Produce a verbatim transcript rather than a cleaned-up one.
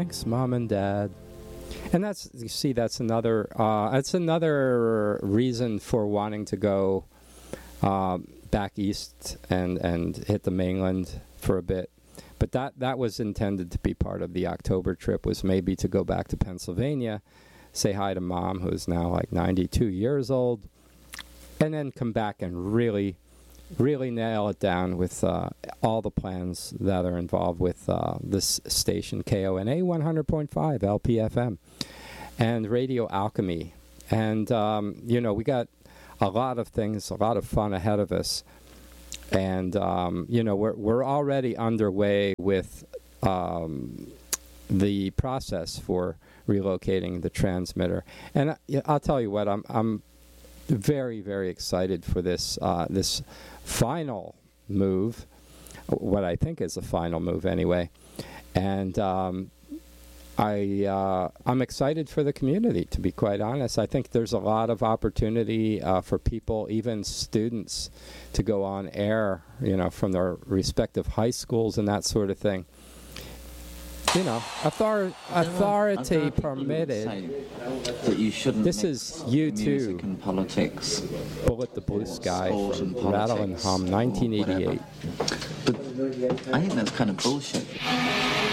Thanks, Mom and Dad. And that's, you see, that's another, uh, that's another reason for wanting to go uh, back east and, and hit the mainland for a bit. But that, that was intended to be part of the October trip, was maybe to go back to Pennsylvania, say hi to Mom, who's now like ninety-two years old, and then come back and really, really nail it down with uh, all the plans that are involved with uh, this station, K O N A one hundred point five L P F M, and Radio Alchemy. And, um, you know, we got a lot of things, a lot of fun ahead of us. And, um, you know, we're, we're already underway with um, the process for relocating the transmitter. And I, I'll tell you what, I'm, I'm very, very excited for this, uh, this final move, what I think is a final move anyway. And um, I, uh, I'm excited for the community, to be quite honest. I think there's a lot of opportunity uh, for people, even students, to go on air, you know, from their respective high schools and that sort of thing. You know, author- authority permitted. That you shouldn't this is U two. Music and politics. Bullet the Blue Sky from Rattle and Hum, nineteen eighty-eight. But I think that's kind of bullshit.